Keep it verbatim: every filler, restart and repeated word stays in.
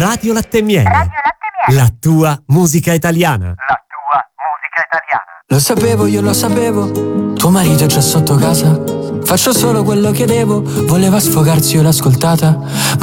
Radio Latte e Miele. Radio Latte e Miele. La tua musica italiana. La tua musica italiana. Lo sapevo, io lo sapevo, tuo marito è già sotto casa. Faccio solo quello che devo, voleva sfogarsi, io l'ho ascoltata.